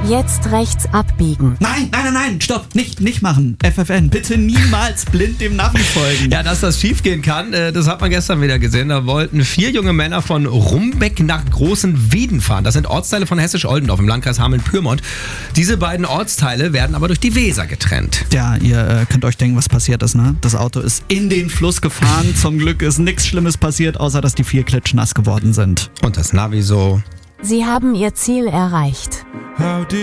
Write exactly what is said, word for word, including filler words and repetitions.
Jetzt rechts abbiegen. Nein, nein, nein, nein, stopp, nicht, nicht machen. F F N, bitte niemals blind dem Navi folgen. Ja, dass das schiefgehen kann, das hat man gestern wieder gesehen. Da wollten vier junge Männer von Rumbeck nach Großen Weden fahren. Das sind Ortsteile von Hessisch-Oldendorf im Landkreis Hameln-Pyrmont. Diese beiden Ortsteile werden aber durch die Weser getrennt. Ja, ihr äh, könnt euch denken, was passiert ist, ne? Das Auto ist in den Fluss gefahren. Zum Glück ist nichts Schlimmes passiert, außer dass die vier klitschnass geworden sind. Und das Navi so: Sie haben Ihr Ziel erreicht.